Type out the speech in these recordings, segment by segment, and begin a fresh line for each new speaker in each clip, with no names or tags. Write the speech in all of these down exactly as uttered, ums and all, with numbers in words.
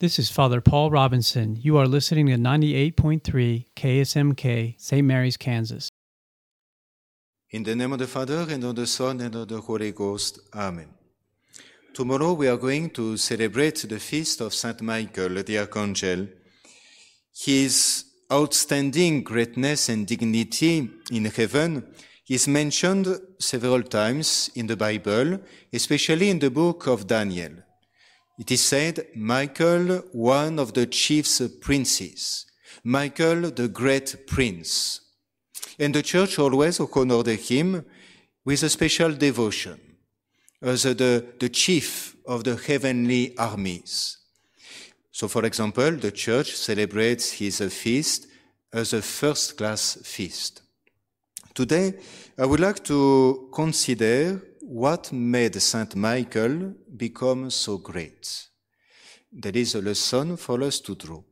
This is Father Paul Robinson. You are listening to ninety-eight point three K S M K, Saint Mary's, Kansas.
In the name of the Father, and of the Son, and of the Holy Ghost. Amen. Tomorrow we are going to celebrate the feast of Saint Michael, the Archangel. His outstanding greatness and dignity in heaven is mentioned several times in the Bible, especially in the book of Daniel. It is said, Michael, one of the chief princes, Michael, the great prince. And the church always honored him with a special devotion as the, the chief of the heavenly armies. So, for example, the church celebrates his feast as a first-class feast. Today, I would like to consider what made Saint Michael become so great. That is a lesson for us to draw.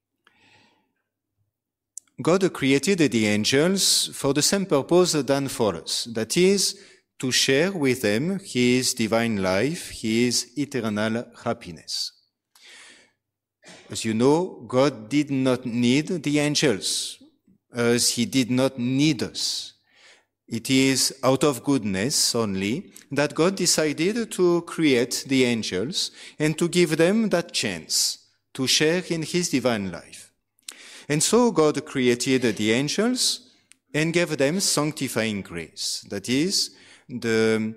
God created the angels for the same purpose than for us, that is, to share with them His divine life, His eternal happiness. As you know, God did not need the angels, as He did not need us. It is out of goodness only that God decided to create the angels and to give them that chance to share in His divine life. And so God created the angels and gave them sanctifying grace. That is, the,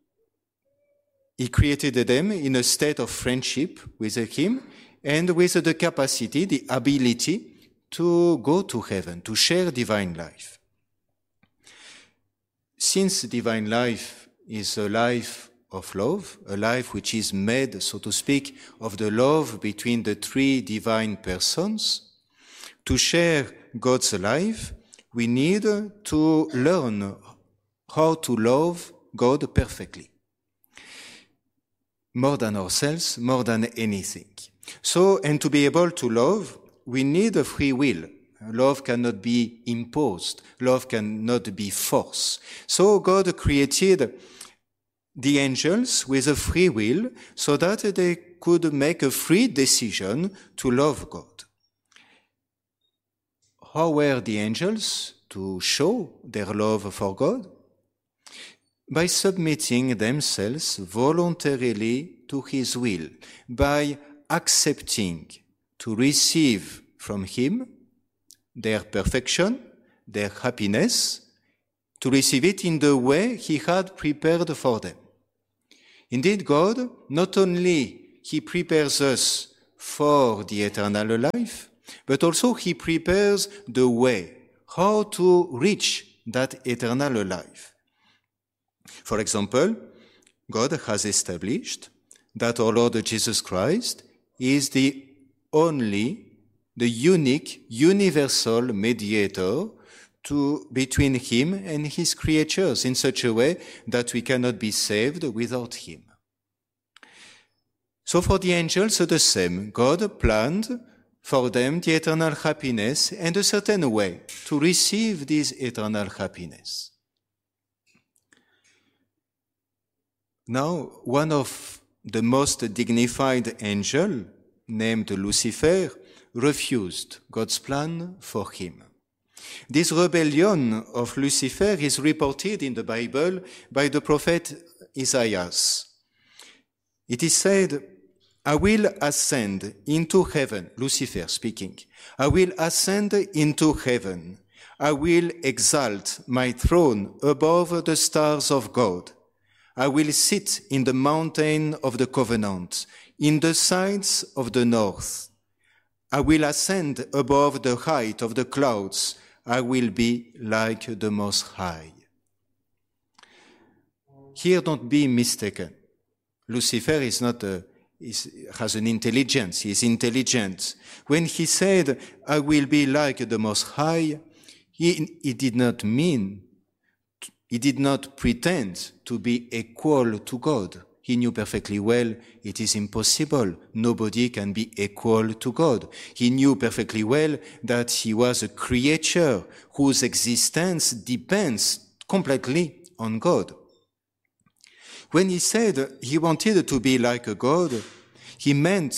He created them in a state of friendship with Him and with the capacity, the ability to go to heaven, to share divine life. Since divine life is a life of love, a life which is made, so to speak, of the love between the three divine persons, to share God's life, we need to learn how to love God perfectly. More than ourselves, more than anything. So, and to be able to love, we need a free will. Love cannot be imposed. Love cannot be forced. So God created the angels with a free will so that they could make a free decision to love God. How were the angels to show their love for God? By submitting themselves voluntarily to His will, by accepting to receive from Him their perfection, their happiness, to receive it in the way He had prepared for them. Indeed, God, not only He prepares us for the eternal life, but also He prepares the way, how to reach that eternal life. For example, God has established that our Lord Jesus Christ is the only the unique, universal mediator to, between Him and His creatures in such a way that we cannot be saved without Him. So for the angels, the same. God planned for them the eternal happiness and a certain way to receive this eternal happiness. Now, one of the most dignified angels, named Lucifer, refused God's plan for him. This rebellion of Lucifer is reported in the Bible by the prophet Isaiah. It is said, I will ascend into heaven, Lucifer speaking, I will ascend into heaven. I will exalt my throne above the stars of God. I will sit in the mountain of the covenant, in the sides of the north. I will ascend above the height of the clouds. I will be like the Most High. Here, don't be mistaken. Lucifer is not a, is, has an intelligence. He is intelligent. When he said, I will be like the Most High, he, he did not mean, he did not pretend to be equal to God. He knew perfectly well it is impossible. Nobody can be equal to God. He knew perfectly well that he was a creature whose existence depends completely on God. When he said he wanted to be like a God, he meant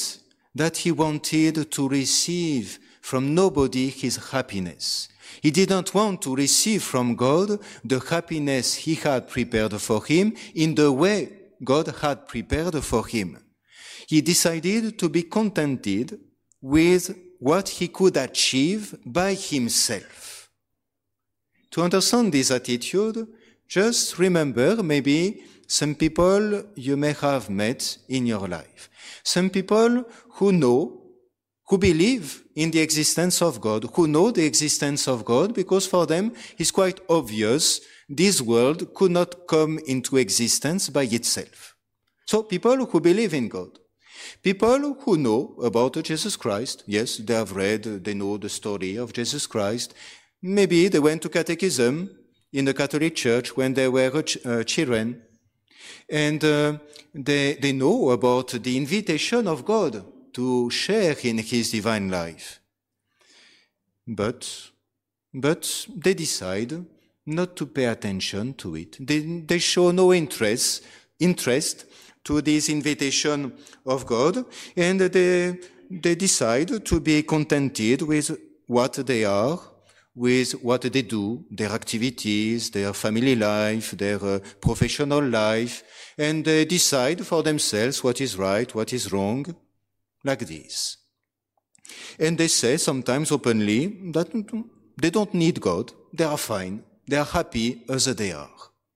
that he wanted to receive from nobody his happiness. He didn't want to receive from God the happiness he had prepared for him in the way God had prepared for him. He decided to be contented with what he could achieve by himself. To understand this attitude, just remember maybe some people you may have met in your life. Some people who know, who believe in the existence of God, who know the existence of God, because for them it's quite obvious this world could not come into existence by itself. So people who believe in God. People who know about Jesus Christ, yes, they have read, they know the story of Jesus Christ. Maybe they went to catechism in the Catholic Church when they were ch- uh, children. And uh, they, they know about the invitation of God to share in his divine life. But, but they decide not to pay attention to it. They, they show no interest, interest to this invitation of God, and they, they decide to be contented with what they are, with what they do, their activities, their family life, their uh, professional life, and they decide for themselves what is right, what is wrong, like this. And they say sometimes openly that they don't need God, they are fine, they are happy as they are.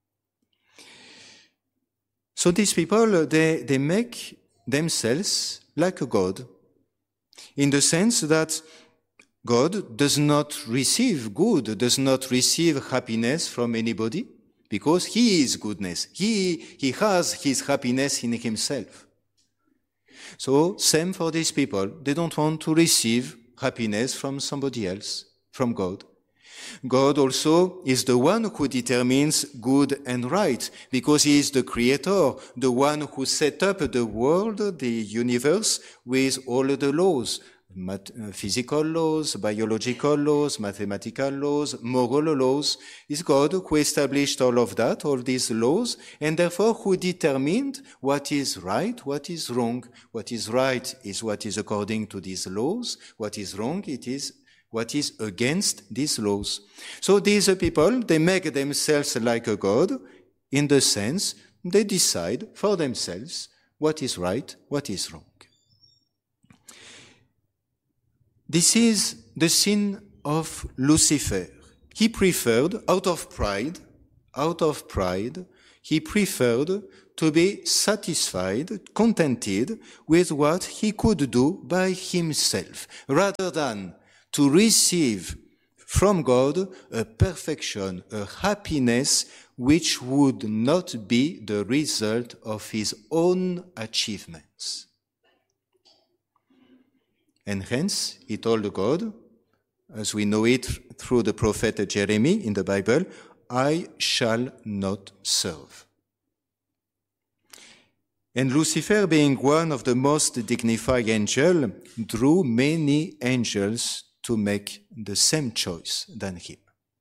So these people, they, they make themselves like a God, in the sense that God does not receive good, does not receive happiness from anybody, because he is goodness. He, he has his happiness in himself. So same for these people. They don't want to receive happiness from somebody else, from God. God also is the one who determines good and right, because he is the creator, the one who set up the world, the universe, with all the laws, Math- physical laws, biological laws, mathematical laws, moral laws. It's God who established all of that, all these laws, and therefore who determined what is right, what is wrong. What is right is what is according to these laws. What is wrong, it is what is against these laws. So these people, they make themselves like a God, in the sense they decide for themselves what is right, what is wrong. This is the sin of Lucifer. He preferred, out of pride, out of pride, he preferred to be satisfied, contented with what he could do by himself, rather than to receive from God a perfection, a happiness which would not be the result of his own achievements. And hence, he told God, as we know it through the prophet Jeremy in the Bible, I shall not serve. And Lucifer, being one of the most dignified angels, drew many angels to make the same choice than him.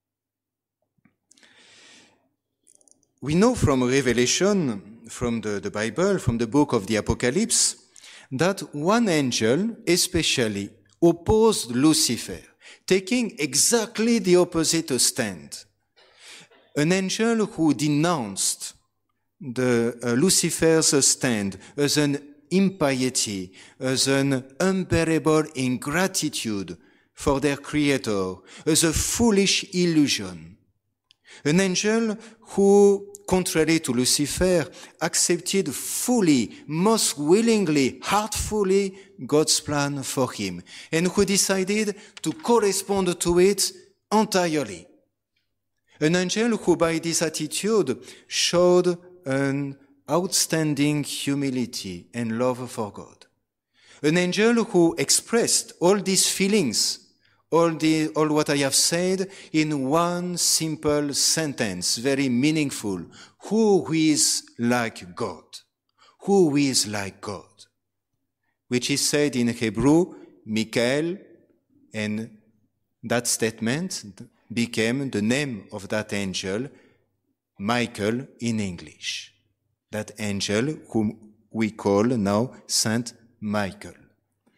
We know from Revelation, from the, the Bible, from the book of the Apocalypse, that one angel especially opposed Lucifer, taking exactly the opposite stand. An angel who denounced the uh, Lucifer's stand as an impiety, as an unbearable ingratitude for their creator, as a foolish illusion. An angel who, contrary to Lucifer, accepted fully, most willingly, heartfully God's plan for him, and who decided to correspond to it entirely. An angel who, by this attitude, showed an outstanding humility and love for God. An angel who expressed all these feelings, all the, all what I have said in one simple sentence, very meaningful. Who is like God? Who is like God? Which is said in Hebrew, Michael, and that statement became the name of that angel, Michael in English. That angel whom we call now Saint Michael.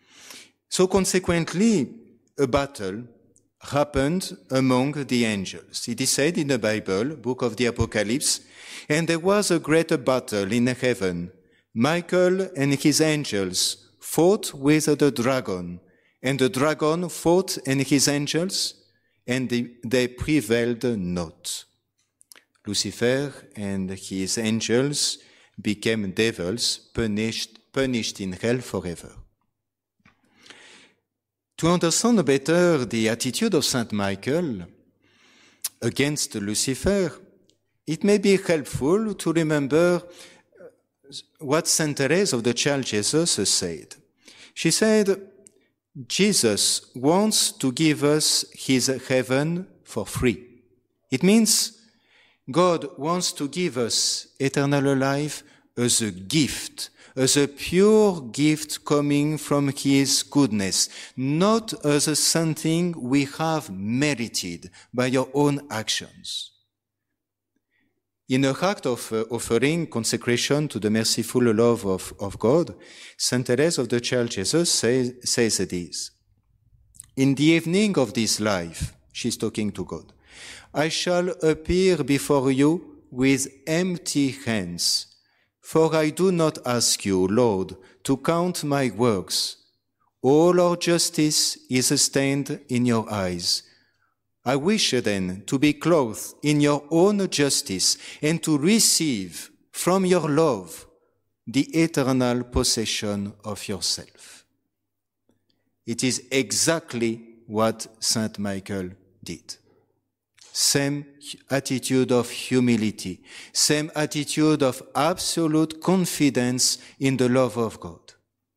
So consequently, a battle happened among the angels. It is said in the Bible, book of the Apocalypse, and there was a great battle in heaven. Michael and his angels fought with the dragon, and the dragon fought and his angels, and they, they prevailed not. Lucifer and his angels became devils, punished, punished in hell forever. To understand better the attitude of Saint Michael against Lucifer, it may be helpful to remember what Saint Therese of the Child Jesus said. She said, Jesus wants to give us his heaven for free. It means God wants to give us eternal life as a gift, as a pure gift coming from his goodness, not as something we have merited by our own actions. In a act of uh, offering consecration to the merciful love of, of God, Saint Therese of the Child Jesus say, says this. In the evening of this life, she's talking to God, I shall appear before you with empty hands, for I do not ask you, Lord, to count my works. All our justice is stained in your eyes. I wish then to be clothed in your own justice and to receive from your love the eternal possession of yourself. It is exactly what Saint Michael did. Same attitude of humility, same attitude of absolute confidence in the love of God.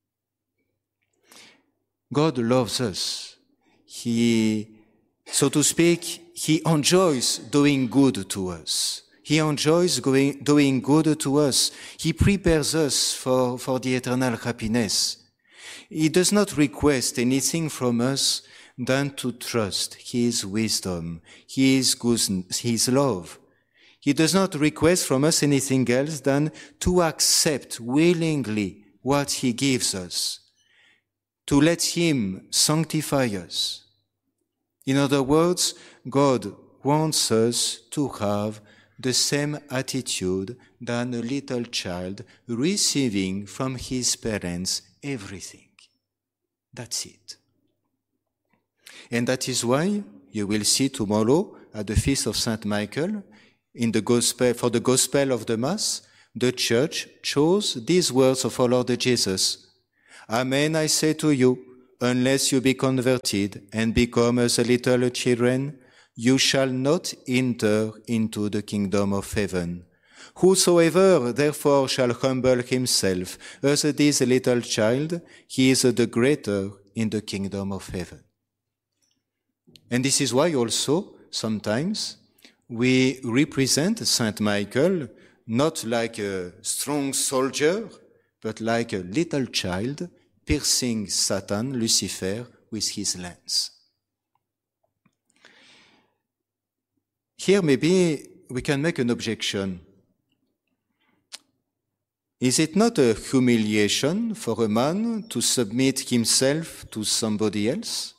God loves us. He So to speak, he enjoys doing good to us. He enjoys going, doing good to us. He prepares us for, for the eternal happiness. He does not request anything from us than to trust his wisdom, his goodness, his love. He does not request from us anything else than to accept willingly what he gives us, to let him sanctify us. In other words, God wants us to have the same attitude than a little child receiving from his parents everything. That's it. And that is why you will see tomorrow at the feast of Saint Michael, in the gospel, for the gospel of the Mass, the Church chose these words of our Lord Jesus. Amen, I say to you, unless you be converted and become as a little children, you shall not enter into the kingdom of heaven. Whosoever therefore shall humble himself as this little child, he is the greater in the kingdom of heaven. And this is why also sometimes we represent Saint Michael not like a strong soldier, but like a little child piercing Satan, Lucifer, with his lance. Here maybe we can make an objection. Is it not a humiliation for a man to submit himself to somebody else?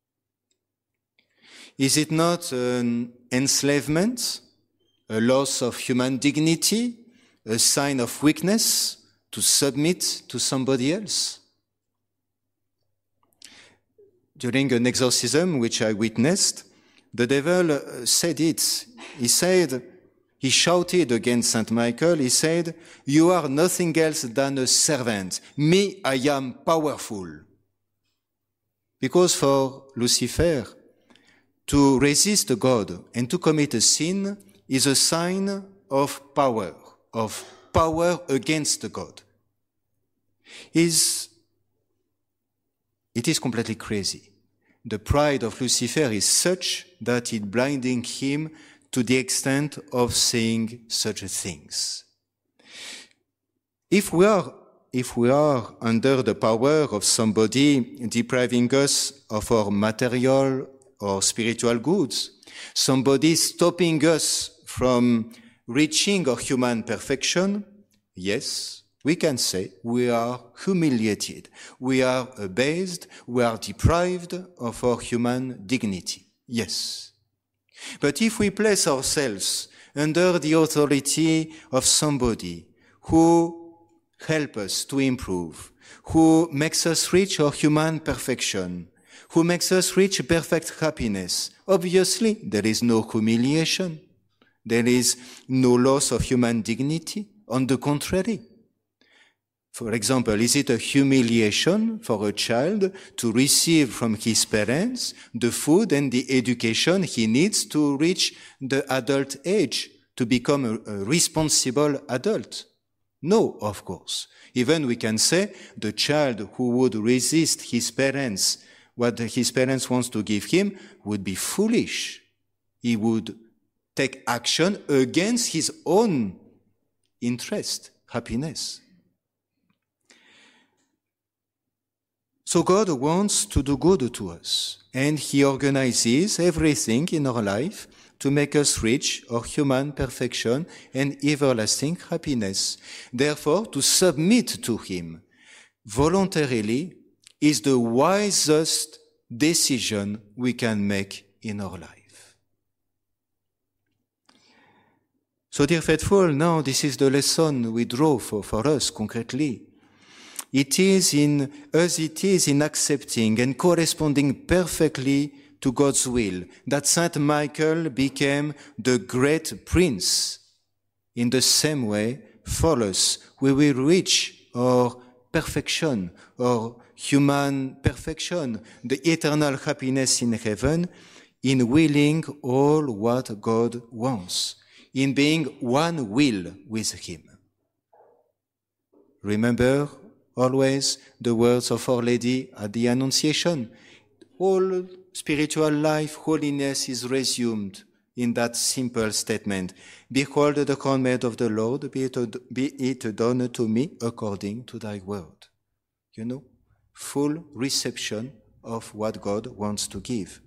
Is it not an enslavement, a loss of human dignity, a sign of weakness to submit to somebody else? During an exorcism which I witnessed, the devil said it. He said, he shouted against Saint Michael, he said, you are nothing else than a servant. Me, I am powerful. Because for Lucifer, to resist God and to commit a sin is a sign of power, of power against God. Is It is completely crazy. The pride of Lucifer is such that it blinding him to the extent of saying such things. If we are, if we are under the power of somebody depriving us of our material or spiritual goods, somebody stopping us from reaching our human perfection, yes, We can say we are humiliated, we are abased, we are deprived of our human dignity. Yes. But if we place ourselves under the authority of somebody who helps us to improve, who makes us reach our human perfection, who makes us reach perfect happiness, obviously there is no humiliation, there is no loss of human dignity. On the contrary. For example, is it a humiliation for a child to receive from his parents the food and the education he needs to reach the adult age, to become a, a responsible adult? No, of course. Even we can say the child who would resist his parents, what his parents wants to give him, would be foolish. He would take action against his own interest, happiness. So God wants to do good to us, and He organizes everything in our life to make us reach our human perfection and everlasting happiness. Therefore, to submit to Him voluntarily is the wisest decision we can make in our life. So, dear faithful, now this is the lesson we draw for, for us concretely. It is in, as it is in accepting and corresponding perfectly to God's will that Saint Michael became the great prince. In the same way, for us, we will reach our perfection, our human perfection, the eternal happiness in heaven, in willing all what God wants, in being one will with Him. Remember always the words of Our Lady at the Annunciation. All spiritual life, holiness is resumed in that simple statement. Behold the handmaid of the Lord, be it, be it done to me according to thy word. You know, full reception of what God wants to give.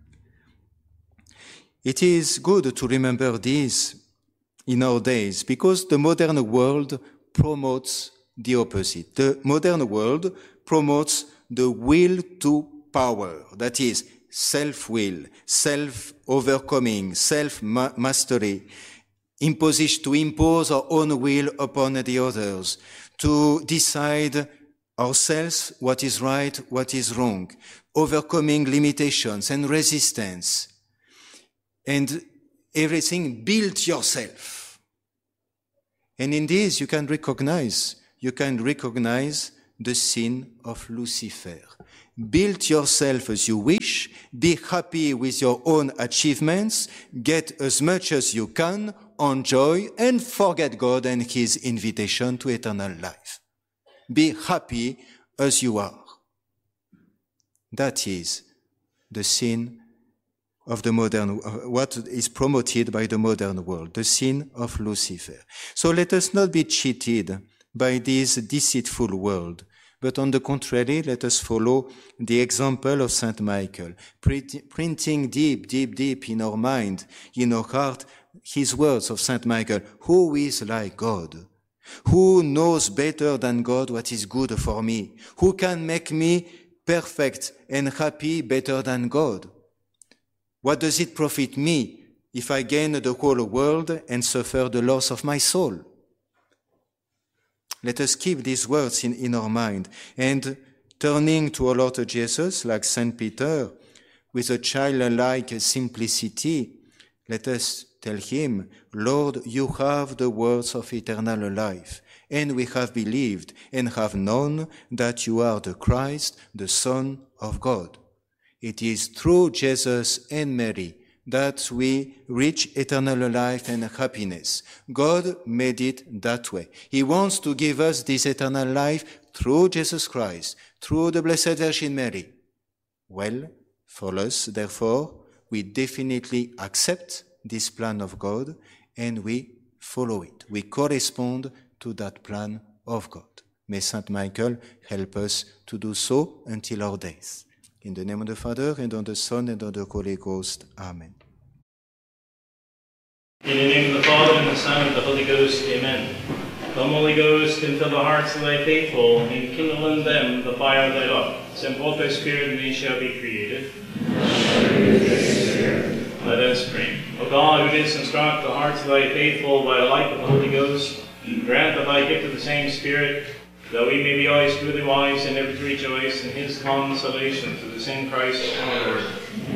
It is good to remember this in our days because the modern world promotes the opposite. The modern world promotes the will to power, that is, self-will, self-overcoming, self-mastery, imposition to impose our own will upon the others, to decide ourselves what is right, what is wrong, overcoming limitations and resistance, and everything build yourself. And in this you can recognize You can recognize the sin of Lucifer. Build yourself as you wish, be happy with your own achievements, get as much as you can, enjoy, and forget God and His invitation to eternal life. Be happy as you are. That is the sin of the modern, what is promoted by the modern world, the sin of Lucifer. So let us not be cheated by this deceitful world, but on the contrary, let us follow the example of Saint Michael, printing deep, deep, deep in our mind, in our heart, his words of Saint Michael, who is like God? Who knows better than God what is good for me? Who can make me perfect and happy better than God? What does it profit me if I gain the whole world and suffer the loss of my soul? Let us keep these words in, in our mind, and turning to our Lord Jesus, like Saint Peter, with a childlike simplicity, let us tell Him, Lord, you have the words of eternal life, and we have believed and have known that you are the Christ, the Son of God. It is through Jesus and Mary that we reach eternal life and happiness. God made it that way. He wants to give us this eternal life through Jesus Christ, through the Blessed Virgin Mary. Well, for us, therefore, we definitely accept this plan of God and we follow it. We correspond to that plan of God. May Saint Michael help us to do so until our death. In the name of the Father, and of the Son, and of the Holy Ghost. Amen.
In the name of the Father, and the Son, and the Holy Ghost. Amen. Come, Holy Ghost, and fill the hearts of thy faithful, and kindle in them the fire of thy love. Send forth thy Spirit, and they shall be created. Let us pray. O God, who didst instruct the hearts of thy faithful by the light of the Holy Ghost, grant that thy gift of the same Spirit, that we may be always truly wise and ever to rejoice in his consolation through the same Christ our Lord.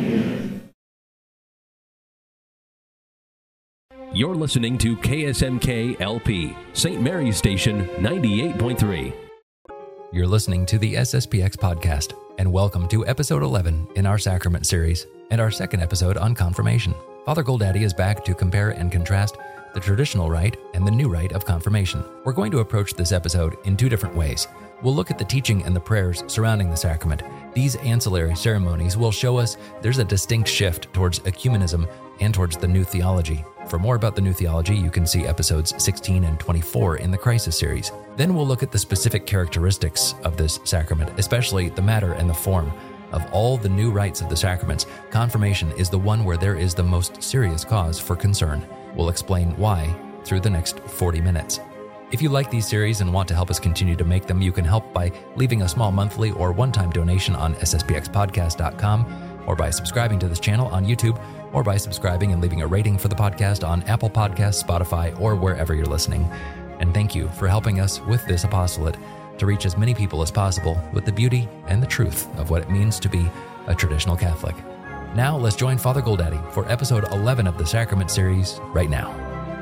You're listening to K S M K L P, Saint Mary's Station ninety-eight point three.
You're listening to the S S P X podcast, and welcome to episode eleven in our sacrament series, and our second episode on confirmation. Father Goldaddy is back to compare and contrast the traditional rite and the new rite of confirmation. We're going to approach this episode in two different ways. We'll look at the teaching and the prayers surrounding the sacrament. These ancillary ceremonies will show us there's a distinct shift towards ecumenism and towards the new theology. For more about the new theology, you can see episodes sixteen and twenty-four in the Crisis series. Then we'll look at the specific characteristics of this sacrament, especially the matter and the form. Of all the new rites of the sacraments, confirmation is the one where there is the most serious cause for concern. We'll explain why through the next forty minutes. If you like these series and want to help us continue to make them, you can help by leaving a small monthly or one-time donation on S S P X podcast dot com, or by subscribing to this channel on YouTube, or by subscribing and leaving a rating for the podcast on Apple Podcasts, Spotify, or wherever you're listening. And thank you for helping us with this apostolate to reach as many people as possible with the beauty and the truth of what it means to be a traditional Catholic. Now let's join Father Goldaddy for episode eleven of the Sacrament series right now.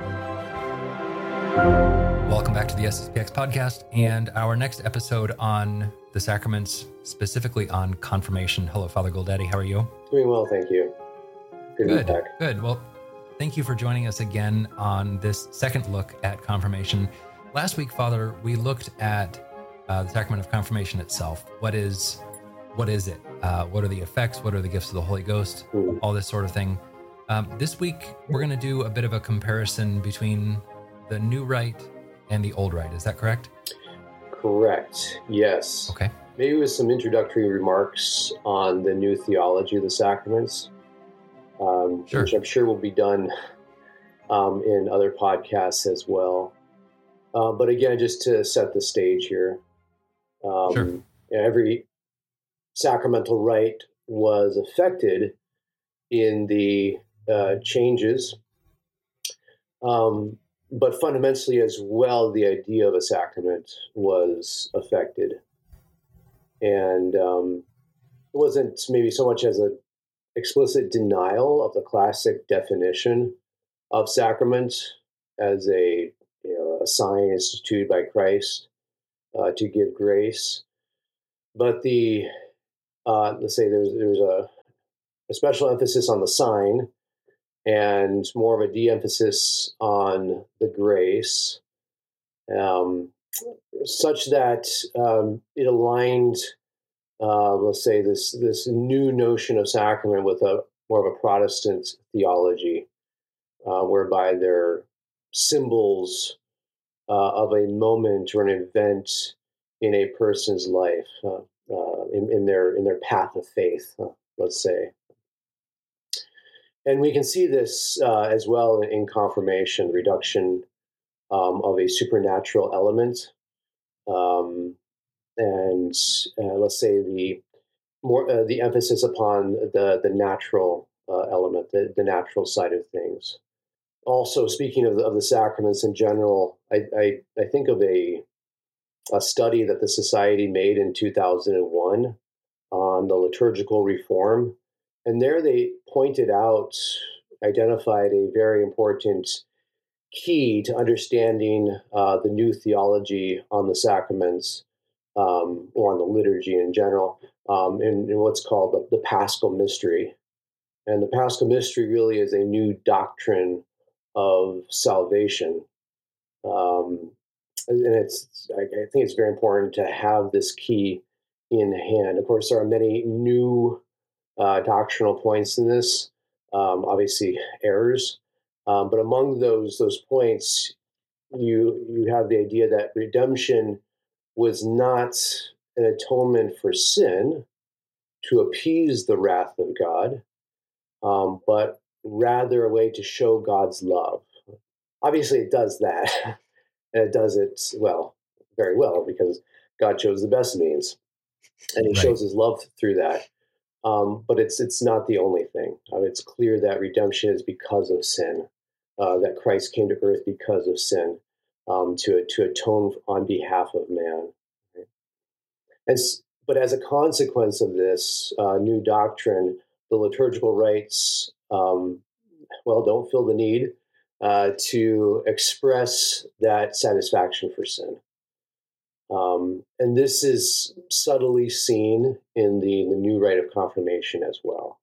Welcome back to the S S P X podcast and our next episode on the sacraments, specifically on confirmation. Hello, Father Goldaddy. How are you?
Doing well, thank you. Good,
Good,
back.
good. Well, thank you for joining us again on this second look at confirmation. Last week, Father, we looked at uh, the sacrament of confirmation itself. What is, what is it? Uh, what are the effects? What are the gifts of the Holy Ghost?
Mm.
All this sort of thing. Um, this week, we're going to do a bit of a comparison between the new rite and the old rite. Is that correct?
Correct. Yes.
Okay.
Maybe with some introductory remarks on the new theology of the sacraments, um,
Sure.
which I'm sure will be done um, in other podcasts as well. Uh, but again, just to set the stage here, um,
Sure.
you know, every sacramental rite was affected in the uh, changes, um, but fundamentally as well, the idea of a sacrament was affected. And um, it wasn't maybe so much as an explicit denial of the classic definition of sacrament as a, you know, a sign instituted by Christ uh, to give grace, but the uh, let's say there's there's a, a special emphasis on the sign and more of a de-emphasis on the grace, um, such that um, it aligned, uh, let's say, this this new notion of sacrament with a more of a Protestant theology, uh, whereby they're symbols uh, of a moment or an event in a person's life, uh, uh, in, in their in their path of faith, uh, let's say. And we can see this uh, as well in confirmation, the reduction um, of a supernatural element, um, and uh, let's say the more uh, the emphasis upon the the natural uh, element, the, the natural side of things. Also, speaking of the, of the sacraments in general, I, I, I think of a a study that the Society made in two thousand one on the liturgical reform. And there they pointed out, identified a very important key to understanding uh, the new theology on the sacraments, um, or on the liturgy in general, um, in, in what's called the, the Paschal Mystery. And the Paschal Mystery really is a new doctrine of salvation. Um, and it's, I, I think it's very important to have this key in hand. Of course, there are many new uh, doctrinal points in this, um, obviously errors. Um, but among those those points, you you have the idea that redemption was not an atonement for sin to appease the wrath of God, um, but rather a way to show God's love. Obviously, it does that. And it does it, well, very well, because God chose the best means, and he
Right.
shows his love through that. Um, but it's it's not the only thing. Uh, it's clear that redemption is because of sin, uh, that Christ came to earth because of sin, um, to to atone on behalf of man. Right? And, but as a consequence of this uh, new doctrine, the liturgical rites, um, well, don't feel the need uh, to express that satisfaction for sin. Um, and this is subtly seen in the, the new rite of confirmation as well.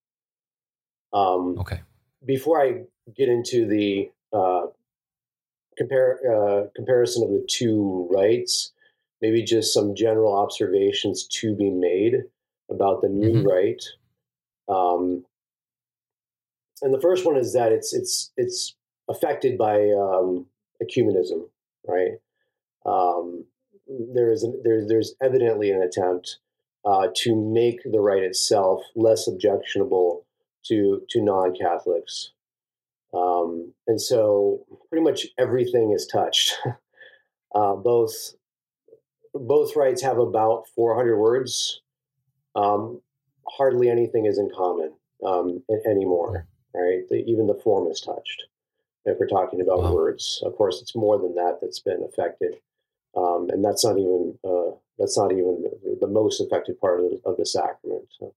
Um,
Okay.
Before I get into the uh, compare uh, comparison of the two rites, maybe just some general observations to be made about the new
Mm-hmm.
rite. Um, and the first one is that it's it's it's affected by um, ecumenism, right? Um, there is an, there, there's evidently an attempt uh, to make the rite itself less objectionable to to non-Catholics, um, and so pretty much everything is touched. uh, both both rites have about four hundred words. Um, hardly anything is in common um, anymore, right? The, even the form is touched. If we're talking about
Wow.
words, of course, it's more than that that's been affected. Um, and that's not even uh, that's not even the, the most effective part of the, of the sacrament. So,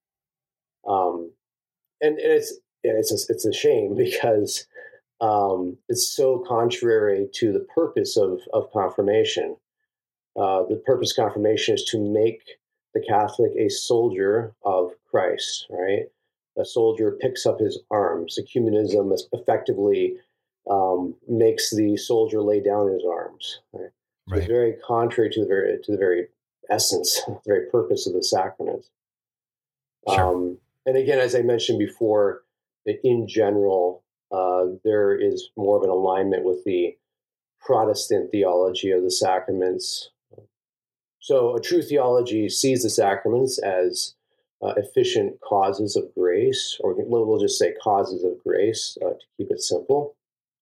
um, and, and it's it's a, it's a shame because um, it's so contrary to the purpose of of confirmation. Uh, the purpose of confirmation is to make the Catholic a soldier of Christ. Right, a soldier picks up his arms. Ecumenism effectively um, makes the soldier lay down his arms. Right? So
Right.
it's very contrary to the very to the very essence, the very purpose of the sacrament.
Sure.
Um, and again, as I mentioned before, in general, uh, there is more of an alignment with the Protestant theology of the sacraments. So a true theology sees the sacraments as uh, efficient causes of grace, or we'll just say causes of grace uh, to keep it simple.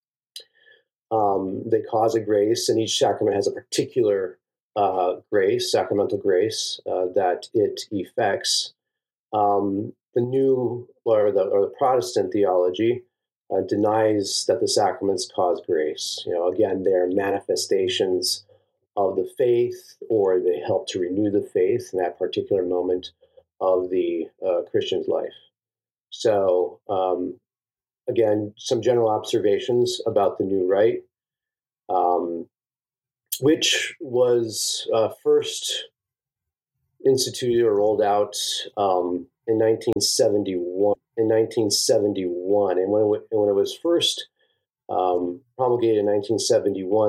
Um, they cause a grace, and each sacrament has a particular uh, grace, sacramental grace, uh, that it effects. Um, the new or the, or the Protestant theology uh, denies that the sacraments cause grace. You know, again, they're manifestations of the faith, or they help to renew the faith in that particular moment of the uh, Christian's life. So, um, again, some general observations about the new rite. Um, which was uh, first instituted or rolled out um, in nineteen seventy-one. In nineteen seventy-one, and when it, when it was first um, promulgated in nineteen seventy-one,